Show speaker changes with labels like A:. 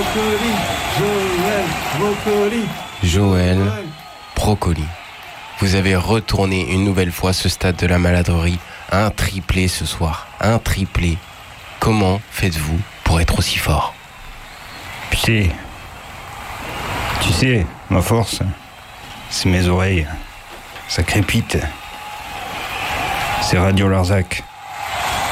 A: Joël Brocoli. Vous avez retourné une nouvelle fois ce stade de la maladrerie. Un triplé ce soir. Un triplé. Comment faites-vous pour être aussi fort?
B: Tu sais, ma force, c'est mes oreilles. Ça crépite. C'est Radio Larzac.